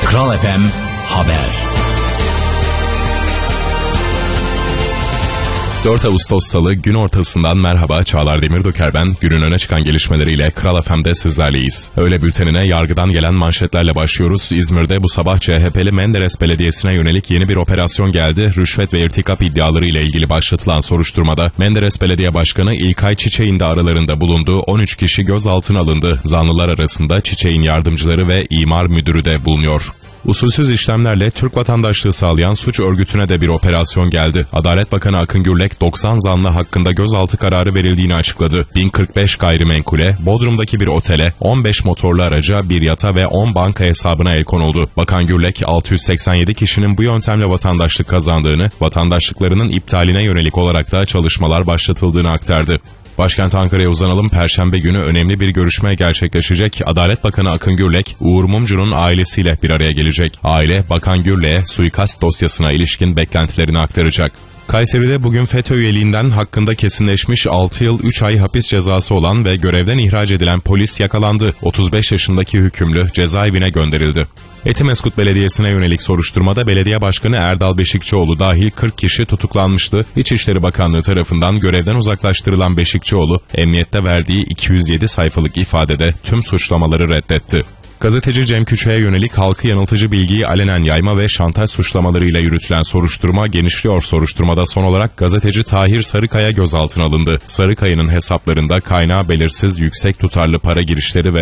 Kral FM Haber. 4 Ağustos Salı gün ortasından merhaba, Çağlar Demirdöker ben. Günün öne çıkan gelişmeleriyle Kral FM'de sizlerleyiz. Öğle bültenine yargıdan gelen manşetlerle başlıyoruz. İzmir'de bu sabah CHP'li Menderes Belediyesi'ne yönelik yeni bir operasyon geldi. Rüşvet ve irtikap iddiaları ile ilgili başlatılan soruşturmada Menderes Belediye Başkanı İlkay Çiçek'in de aralarında bulunduğu 13 kişi gözaltına alındı. Zanlılar arasında Çiçek'in yardımcıları ve imar müdürü de bulunuyor. Usulsüz işlemlerle Türk vatandaşlığı sağlayan suç örgütüne de bir operasyon geldi. Adalet Bakanı Akın Gürlek 90 zanlı hakkında gözaltı kararı verildiğini açıkladı. 1045 gayrimenkule, Bodrum'daki bir otele, 15 motorlu araca, bir yata ve 10 banka hesabına el konuldu. Bakan Gürlek 687 kişinin bu yöntemle vatandaşlık kazandığını, vatandaşlıklarının iptaline yönelik olarak da çalışmalar başlatıldığını aktardı. Başkent Ankara'ya uzanalım. Perşembe günü önemli bir görüşme gerçekleşecek. Adalet Bakanı Akın Gürlek, Uğur Mumcu'nun ailesiyle bir araya gelecek. Aile, Bakan Gürlek'e suikast dosyasına ilişkin beklentilerini aktaracak. Kayseri'de bugün FETÖ üyeliğinden hakkında kesinleşmiş 6 yıl 3 ay hapis cezası olan ve görevden ihraç edilen polis yakalandı. 35 yaşındaki hükümlü cezaevine gönderildi. Etimeskut Belediyesi'ne yönelik soruşturmada belediye başkanı Erdal Beşikçioğlu dahil 40 kişi tutuklanmıştı. İçişleri Bakanlığı tarafından görevden uzaklaştırılan Beşikçioğlu, emniyette verdiği 207 sayfalık ifadede tüm suçlamaları reddetti. Gazeteci Cem Küçük'e yönelik halkı yanıltıcı bilgiyi alenen yayma ve şantaj suçlamalarıyla yürütülen soruşturma genişliyor. Soruşturmada son olarak gazeteci Tahir Sarıkaya gözaltına alındı. Sarıkaya'nın hesaplarında kaynağı belirsiz yüksek tutarlı para girişleri ve